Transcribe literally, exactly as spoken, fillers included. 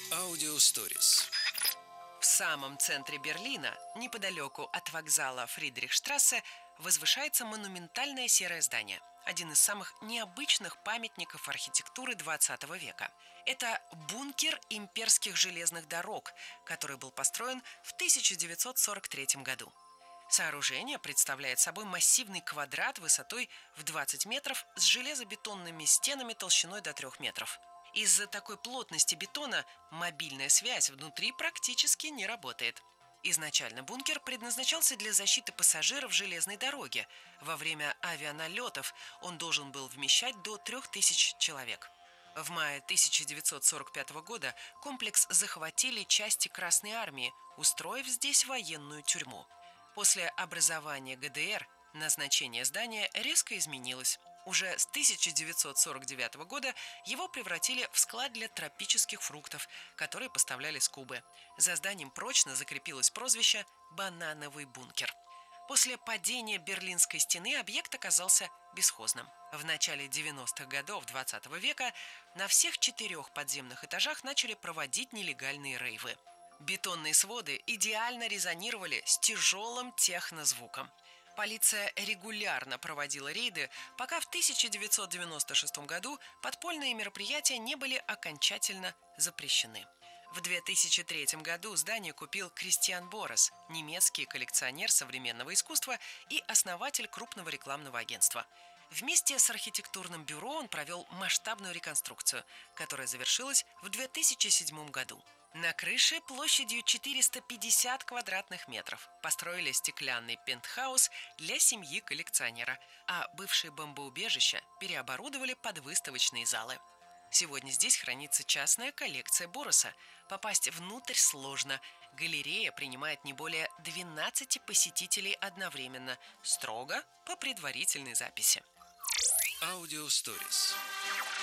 Аудио Stories. В самом центре Берлина, неподалеку от вокзала Фридрихштрассе, возвышается монументальное серое здание. Один из самых необычных памятников архитектуры двадцатого века. Это бункер имперских железных дорог, который был построен в тысяча девятьсот сорок третьем году. Сооружение представляет собой массивный квадрат высотой в двадцать метров с железобетонными стенами толщиной до трёх метров. Из-за такой плотности бетона мобильная связь внутри практически не работает. Изначально бункер предназначался для защиты пассажиров железной дороги. Во время авианалетов он должен был вмещать до трёх тысяч человек. В мае тысяча девятьсот сорок пятого года комплекс захватили части Красной армии, устроив здесь военную тюрьму. После образования ГДР назначение здания резко изменилось. Уже с тысяча девятьсот сорок девятого года его превратили в склад для тропических фруктов, которые поставляли с Кубы. За зданием прочно закрепилось прозвище «Банановый бункер». После падения Берлинской стены объект оказался бесхозным. В начале девяностых годов двадцатого века на всех четырех подземных этажах начали проводить нелегальные рейвы. Бетонные своды идеально резонировали с тяжелым технозвуком. Полиция регулярно проводила рейды, пока в тысяча девятьсот девяносто шестом году подпольные мероприятия не были окончательно запрещены. В две тысячи третьем году здание купил Кристиан Борес, немецкий коллекционер современного искусства и основатель крупного рекламного агентства. Вместе с архитектурным бюро он провел масштабную реконструкцию, которая завершилась в две тысячи седьмом году. На крыше площадью четыреста пятьдесят квадратных метров построили стеклянный пентхаус для семьи коллекционера, а бывшие бомбоубежища переоборудовали под выставочные залы. Сегодня здесь хранится частная коллекция Бореса. Попасть внутрь сложно. Галерея принимает не более двенадцати посетителей одновременно, строго по предварительной записи. Аудио Stories.